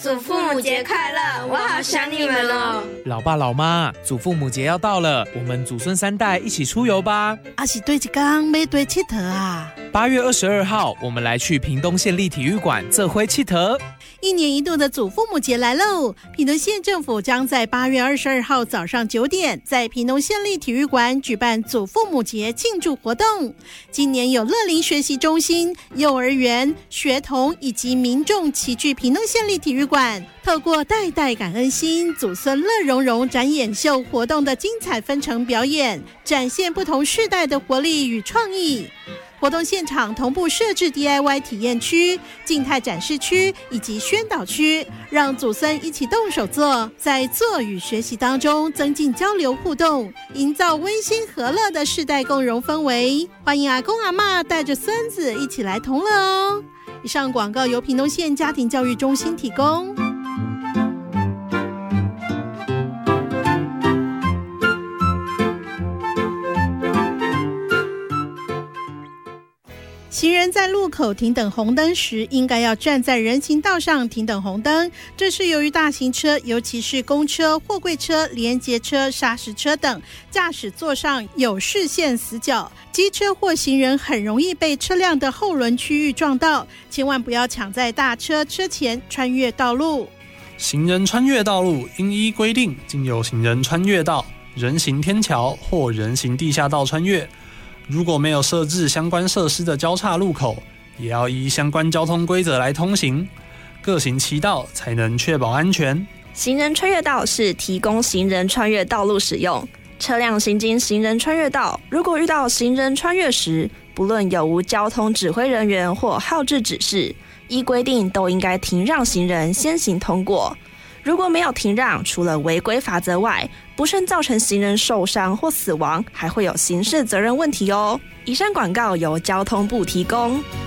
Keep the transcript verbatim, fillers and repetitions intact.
祖父母节快乐，我好想你们哦。 老爸老妈，祖父母节要到了，我们祖孙三代一起出游吧。 啊是对一天没对佚佗啊。 八月二十二号，我们来去屏东县立体育馆做伙佚佗。 一年一度的祖父母节来喽！屏东县政府将在八月二十二号早上九点，在屏东县立体育馆举办祖父母节庆祝活动。今年有乐龄学习中心、幼儿园、学童以及民众齐聚屏东县立体育馆，透过代代感恩心、祖孙乐融融展演秀活动的精彩纷呈表演，展现不同世代的活力与创意。活动现场同步设置 D I Y 体验区、静态展示区以及宣导区，让祖孙一起动手做，在做与学习当中增进交流互动，营造温馨和乐的世代共融氛围。欢迎阿公阿嬷带着孙子一起来同乐哦！以上广告由屏东县家庭教育中心提供。行人在路口停等红灯时，应该要站在人行道上停等红灯。这是由于大型车，尤其是公车、货柜车、联结车、砂石车等，驾驶座上有视线死角，机车或行人很容易被车辆的后轮区域撞到，千万不要抢在大车车前穿越道路。 行人穿越道路应依规定经由行人穿越道、人行天桥或人行地下道穿越。如果没有设置相关设施的交叉路口，也要依相关交通规则来通行，各行其道，才能确保安全。 行人穿越道是提供行人穿越道路使用，车辆行经行人穿越道，如果遇到行人穿越时，不论有无交通指挥人员或号志指示，依规定都应该停让行人先行通过。如果没有停让，除了违规罚则外，不慎造成行人受伤或死亡，还会有刑事责任问题哦。以上广告由交通部提供。